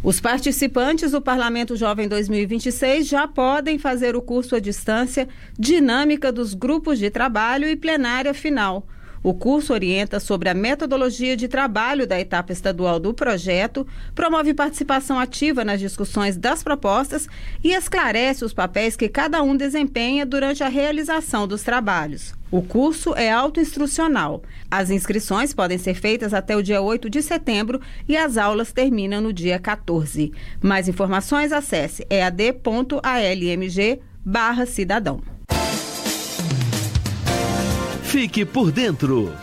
Os participantes do Parlamento Jovem 2026 já podem fazer o curso à distância Dinâmica dos Grupos de Trabalho e Plenária Final. O curso orienta sobre a metodologia de trabalho da etapa estadual do projeto, promove participação ativa nas discussões das propostas e esclarece os papéis que cada um desempenha durante a realização dos trabalhos. O curso é autoinstrucional. As inscrições podem ser feitas até o dia 8 de setembro e as aulas terminam no dia 14. Mais informações, acesse ead.almg/cidadão. Fique por dentro.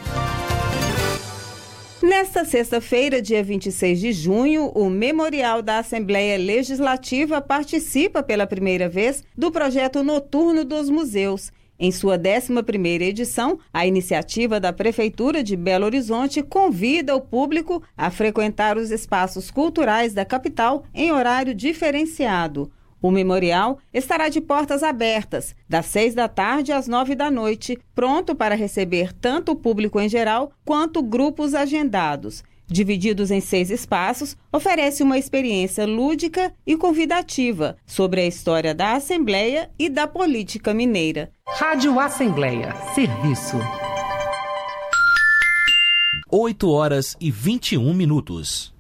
Nesta sexta-feira, dia 26 de junho, o Memorial da Assembleia Legislativa participa pela primeira vez do projeto Noturno dos Museus. Em sua 11ª edição, a iniciativa da Prefeitura de Belo Horizonte convida o público a frequentar os espaços culturais da capital em horário diferenciado. O memorial estará de portas abertas, das 6 da tarde às 9 da noite, pronto para receber tanto o público em geral quanto grupos agendados. Divididos em 6 espaços, oferece uma experiência lúdica e convidativa sobre a história da Assembleia e da política mineira. Rádio Assembleia. Serviço. 8h21.